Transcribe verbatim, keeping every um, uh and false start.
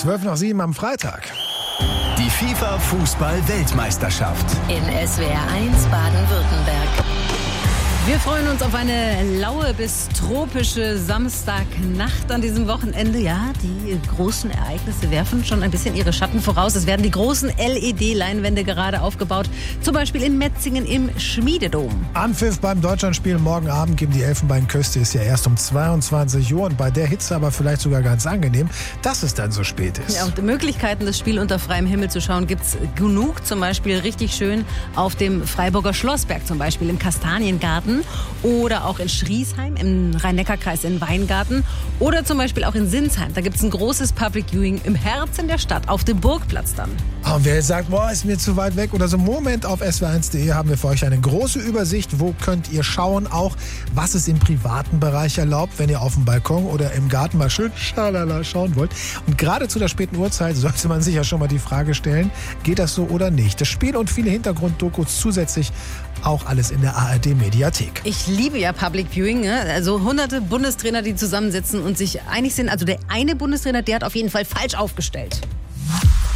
zwölf nach sieben am Freitag. Die FIFA-Fußball-Weltmeisterschaft. In S W R eins Baden-Württemberg. Wir freuen uns auf eine laue bis tropische Samstagnacht an diesem Wochenende. Ja, die großen Ereignisse werfen schon ein bisschen ihre Schatten voraus. Es werden die großen L E D-Leinwände gerade aufgebaut. Zum Beispiel in Metzingen im Schmiededom. Anpfiff beim Deutschlandspiel morgen Abend gegen die Elfenbeinküste ist ja erst um zweiundzwanzig Uhr. Und bei der Hitze aber vielleicht sogar ganz angenehm, dass es dann so spät ist. Ja, und Möglichkeiten, das Spiel unter freiem Himmel zu schauen, gibt es genug. Zum Beispiel richtig schön auf dem Freiburger Schlossberg, zum Beispiel im Kastaniengarten. Oder auch in Schriesheim im Rhein-Neckar-Kreis in Weingarten oder zum Beispiel auch in Sinsheim. Da gibt es ein großes Public Viewing im Herzen der Stadt, auf dem Burgplatz dann. Und wer sagt, boah, ist mir zu weit weg oder so, Moment, auf S W R eins punkt de haben wir für euch eine große Übersicht. Wo könnt ihr schauen, auch was ist im privaten Bereich erlaubt, wenn ihr auf dem Balkon oder im Garten mal schön schalala schauen wollt. Und gerade zu der späten Uhrzeit sollte man sich ja schon mal die Frage stellen, geht das so oder nicht? Das Spiel und viele Hintergrunddokus zusätzlich, auch alles in der A R D-Mediathek. Ich liebe ja Public Viewing, ne? Also hunderte Bundestrainer, die zusammensitzen und sich einig sind. Also der eine Bundestrainer, der hat auf jeden Fall falsch aufgestellt.